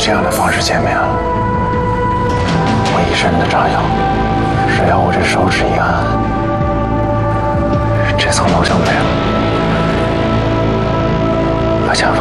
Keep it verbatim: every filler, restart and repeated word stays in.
这样的方式见面了。我一身的炸药，只要我这手指一按，这层楼就没了。阿强。